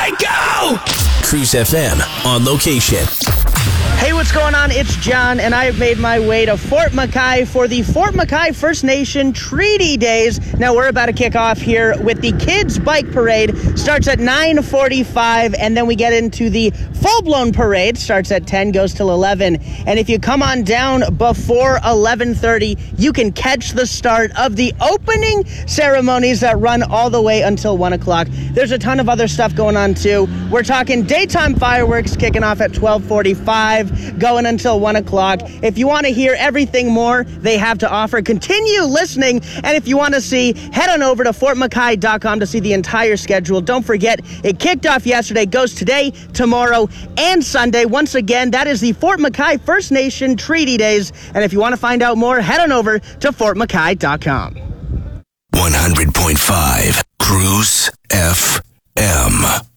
Everybody go! Cruise FM on location. Hey, what's going on? It's John, and I have made my way to Fort McKay for the Fort McKay First Nation Treaty Days. Now, we're about to kick off here with the Kids Bike Parade. Starts at 9:45, and then we get into the full-blown parade. Starts at 10, goes till 11. And if you come on down before 11:30, you can catch the start of the opening ceremonies that run all the way until 1 o'clock. There's a ton of other stuff going on, too. We're talking daytime fireworks kicking off at 12:45. Going until 1 o'clock. If you want to hear everything more they have to offer, continue listening. And if you want to see, head on over to fortmckay.com to see the entire schedule. Don't forget, it kicked off yesterday, goes today, tomorrow, and Sunday. Once again, that is the Fort McKay First Nation Treaty Days. And if you want to find out more, head on over to fortmckay.com. 100.5 Cruise FM.